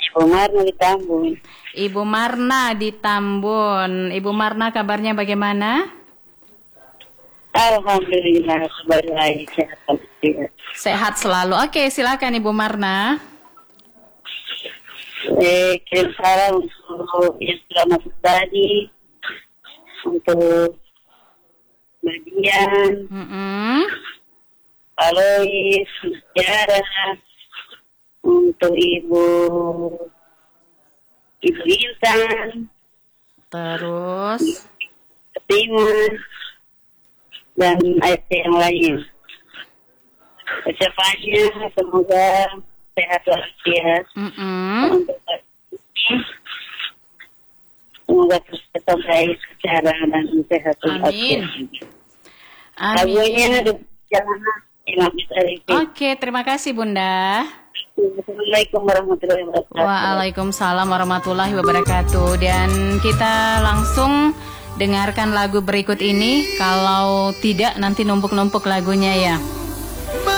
Ibu Marna di Tambun. Ibu Marna di Tambun. Ibu Marna kabarnya bagaimana? Alhamdulillah baik, sehat. Sehat selalu. Oke, silakan Ibu Marna. Kirim salam untuk yang sudah masuk tadi, untuk Madian, Alois, Sejarah, untuk Ibu Intan, Terus Timur, dan ayat yang lain. Ucapannya semoga sehat walafiat. Semoga terus tetap baik secara dan sehat walafiat. Lagunya di jalanan Imam Arifin. Oke, terima kasih Bunda. Assalamualaikum warahmatullahi wabarakatuh. Waalaikumsalam warahmatullahi wabarakatuh. Dan kita langsung dengarkan lagu berikut ini. Kalau tidak nanti numpuk-numpuk lagunya ya.